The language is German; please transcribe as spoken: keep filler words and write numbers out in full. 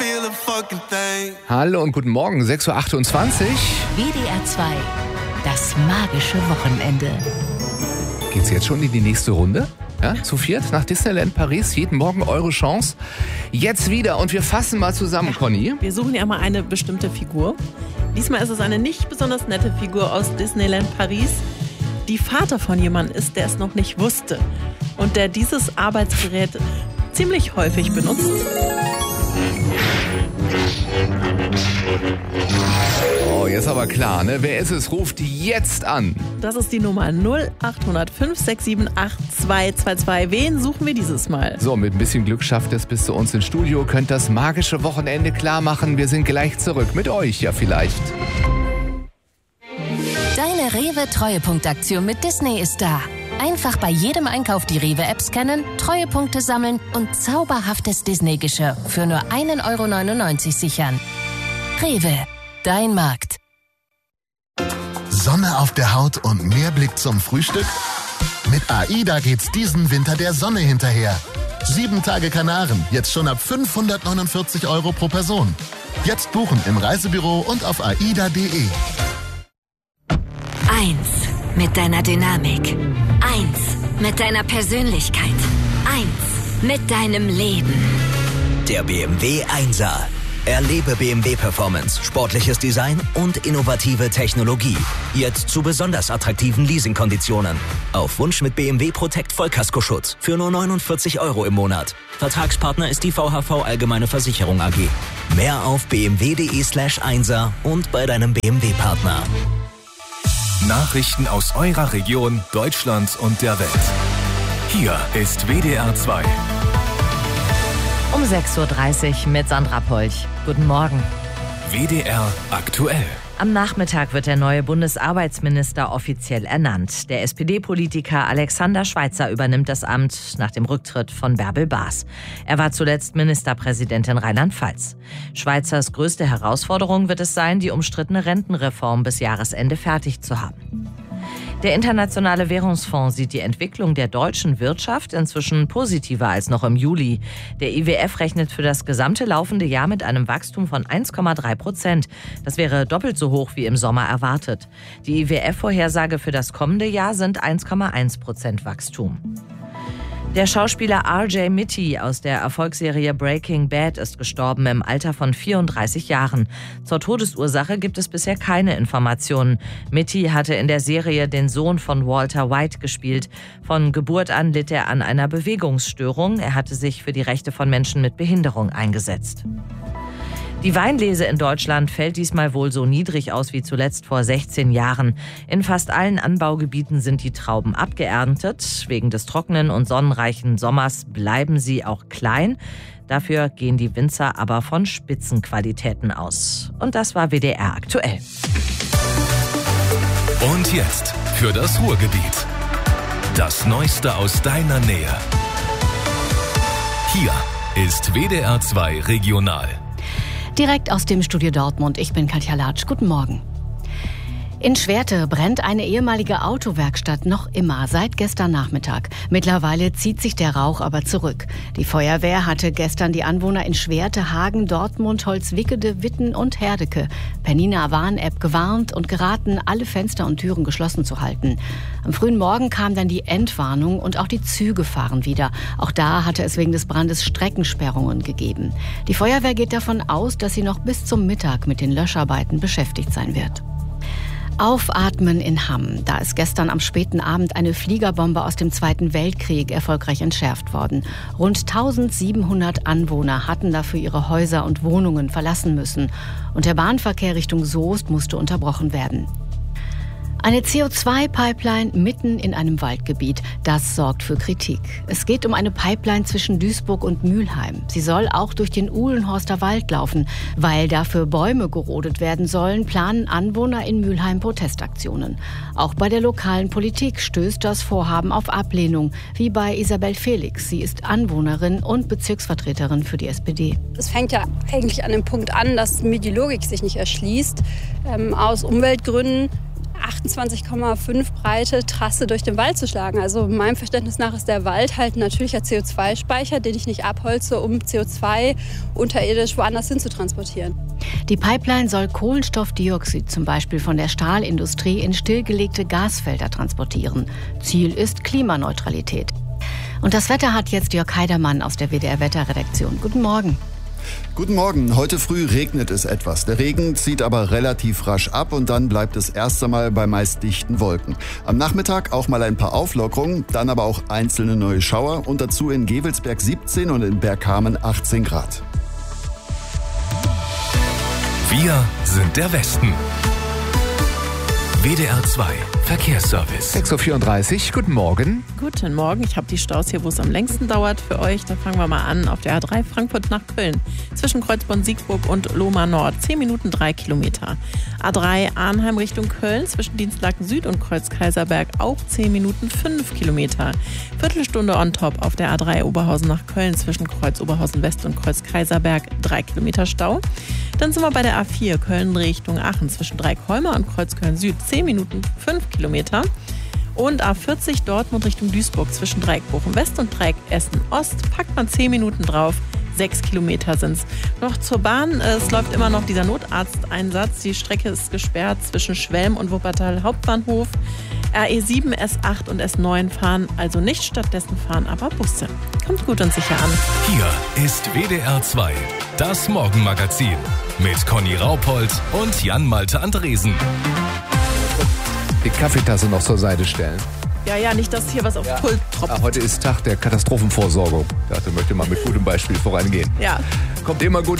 Hallo und guten Morgen, sechs Uhr achtundzwanzig. W D R zwei, das magische Wochenende. Geht's jetzt schon in die nächste Runde? Ja, zu viert nach Disneyland Paris, jeden Morgen eure Chance. Jetzt wieder und wir fassen mal zusammen, Conny. Wir suchen ja mal eine bestimmte Figur. Diesmal ist es eine nicht besonders nette Figur aus Disneyland Paris, die Vater von jemandem ist, der es noch nicht wusste und der dieses Arbeitsgerät ziemlich häufig benutzt. Oh, jetzt aber klar, ne? Wer ist es? Ruft jetzt an. Das ist die Nummer null acht null null fünf sechs sieben acht zwei zwei zwei. Wen suchen wir dieses Mal? So, mit ein bisschen Glück schafft es bis zu uns ins Studio. Könnt das magische Wochenende klar machen. Wir sind gleich zurück. Mit euch ja vielleicht. Deine Rewe-Treuepunktaktion mit Disney ist da. Einfach bei jedem Einkauf die Rewe-App scannen, Treuepunkte sammeln und zauberhaftes Disney-Geschirr für nur ein Euro neunundneunzig sichern. Rewe, dein Markt. Sonne auf der Haut und mehr Blick zum Frühstück? Mit AIDA geht's diesen Winter der Sonne hinterher. Sieben Tage Kanaren, jetzt schon ab fünfhundertneunundvierzig Euro pro Person. Jetzt buchen im Reisebüro und auf aida punkt de. Eins mit deiner Dynamik. Eins mit deiner Persönlichkeit. Eins mit deinem Leben. Der B M W Einser. Erlebe B M W Performance, sportliches Design und innovative Technologie. Jetzt zu besonders attraktiven Leasingkonditionen. Auf Wunsch mit B M W Protect Vollkaskoschutz für nur neunundvierzig Euro im Monat. Vertragspartner ist die V H V Allgemeine Versicherung A G. Mehr auf bmw.de slash Einser und bei deinem B M W-Partner. Nachrichten aus eurer Region, Deutschland und der Welt. Hier ist W D R zwei. Um sechs Uhr dreißig mit Sandra Polch. Guten Morgen. W D R aktuell. Am Nachmittag wird der neue Bundesarbeitsminister offiziell ernannt. Der S P D-Politiker Alexander Schweitzer übernimmt das Amt nach dem Rücktritt von Bärbel Baas. Er war zuletzt Ministerpräsident in Rheinland-Pfalz. Schweitzers größte Herausforderung wird es sein, die umstrittene Rentenreform bis Jahresende fertig zu haben. Der Internationale Währungsfonds sieht die Entwicklung der deutschen Wirtschaft inzwischen positiver als noch im Juli. Der I W F rechnet für das gesamte laufende Jahr mit einem Wachstum von eins Komma drei Prozent. Das wäre doppelt so hoch wie im Sommer erwartet. Die I W F-Vorhersage für das kommende Jahr sind eins Komma eins Prozent Wachstum. Der Schauspieler R J Mitte aus der Erfolgsserie Breaking Bad ist gestorben im Alter von vierunddreißig Jahren. Zur Todesursache gibt es bisher keine Informationen. Mitte hatte in der Serie den Sohn von Walter White gespielt. Von Geburt an litt er an einer Bewegungsstörung. Er hatte sich für die Rechte von Menschen mit Behinderung eingesetzt. Die Weinlese in Deutschland fällt diesmal wohl so niedrig aus wie zuletzt vor sechzehn Jahren. In fast allen Anbaugebieten sind die Trauben abgeerntet. Wegen des trockenen und sonnenreichen Sommers bleiben sie auch klein. Dafür gehen die Winzer aber von Spitzenqualitäten aus. Und das war W D R aktuell. Und jetzt für das Ruhrgebiet. Das Neueste aus deiner Nähe. Hier ist W D R zwei Regional. Direkt aus dem Studio Dortmund, ich bin Katja Latsch. Guten Morgen. In Schwerte brennt eine ehemalige Autowerkstatt noch immer seit gestern Nachmittag. Mittlerweile zieht sich der Rauch aber zurück. Die Feuerwehr hatte gestern die Anwohner in Schwerte, Hagen, Dortmund, Holzwickede, Witten und Herdecke per Nina Warn-App gewarnt und geraten, alle Fenster und Türen geschlossen zu halten. Am frühen Morgen kam dann die Entwarnung und auch die Züge fahren wieder. Auch da hatte es wegen des Brandes Streckensperrungen gegeben. Die Feuerwehr geht davon aus, dass sie noch bis zum Mittag mit den Löscharbeiten beschäftigt sein wird. Aufatmen in Hamm. Da ist gestern am späten Abend eine Fliegerbombe aus dem Zweiten Weltkrieg erfolgreich entschärft worden. Rund eintausendsiebenhundert Anwohner hatten dafür ihre Häuser und Wohnungen verlassen müssen. Und der Bahnverkehr Richtung Soest musste unterbrochen werden. Eine C O zwei Pipeline mitten in einem Waldgebiet, das sorgt für Kritik. Es geht um eine Pipeline zwischen Duisburg und Mülheim. Sie soll auch durch den Uhlenhorster Wald laufen. Weil dafür Bäume gerodet werden sollen, planen Anwohner in Mülheim Protestaktionen. Auch bei der lokalen Politik stößt das Vorhaben auf Ablehnung, wie bei Isabel Felix. Sie ist Anwohnerin und Bezirksvertreterin für die S P D. Es fängt ja eigentlich an dem Punkt an, dass mir die Logik sich nicht erschließt. Ähm, aus Umweltgründen. Ach, achtundzwanzig Komma fünf breite Trasse durch den Wald zu schlagen. Also meinem Verständnis nach ist der Wald halt ein natürlicher C O zwei Speicher, den ich nicht abholze, um C O zwei unterirdisch woanders hin zu transportieren. Die Pipeline soll Kohlenstoffdioxid zum Beispiel von der Stahlindustrie in stillgelegte Gasfelder transportieren. Ziel ist Klimaneutralität. Und das Wetter hat jetzt Jörg Heidermann aus der W D R-Wetterredaktion. Guten Morgen. Guten Morgen. Heute früh regnet es etwas. Der Regen zieht aber relativ rasch ab und dann bleibt es erst einmal bei meist dichten Wolken. Am Nachmittag auch mal ein paar Auflockerungen, dann aber auch einzelne neue Schauer und dazu in Gevelsberg siebzehn und in Bergkamen achtzehn Grad. Wir sind der Westen. W D R zwei Verkehrsservice. sechs Uhr vierunddreißig, guten Morgen. Guten Morgen, ich habe die Staus hier, wo es am längsten dauert für euch. Da fangen wir mal an auf der A drei Frankfurt nach Köln. Zwischen Kreuzborn-Siegburg und Lohmar Nord. zehn Minuten drei Kilometer. A drei Arnheim Richtung Köln. Zwischen Dienstlaken Süd und Kreuz-Kaiserberg auch zehn Minuten fünf Kilometer. Viertelstunde on top auf der A drei Oberhausen nach Köln. Zwischen Kreuz-Oberhausen West und Kreuz-Kaiserberg drei Kilometer Stau. Dann sind wir bei der A vier Köln Richtung Aachen. Zwischen Dreieckholme und Kreuzköln Süd zehn Minuten fünf Kilometer. Und A vierzig Dortmund Richtung Duisburg zwischen Dreieck Bochum West und Dreieck Essen Ost packt man zehn Minuten drauf. Sechs Kilometer sind es. Noch zur Bahn, es läuft immer noch dieser Notarzteinsatz. Die Strecke ist gesperrt zwischen Schwelm und Wuppertal Hauptbahnhof. R E sieben, S acht und S neun fahren also nicht, stattdessen fahren aber Busse. Kommt gut und sicher an. Hier ist W D R zwei, das Morgenmagazin mit Conny Raupold und Jan-Malte Andresen. Die Kaffeetasse noch zur Seite stellen. Ja, ja, nicht, dass hier was aufs Ja. Pult tropft. Ah, heute ist Tag der Katastrophenvorsorgung. Ich dachte, möchte mal mit gutem Beispiel vorangehen. Ja. Kommt immer gut